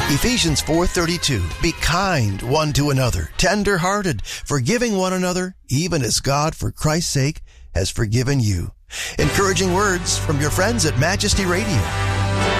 Ephesians 4:32, be kind one to another, tender-hearted, forgiving one another, even as God, for Christ's sake, has forgiven you. Encouraging words from your friends at Majesty Radio.